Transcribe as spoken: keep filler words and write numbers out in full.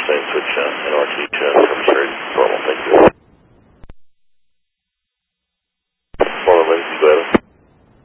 same switch uh, N R T uh, from straight.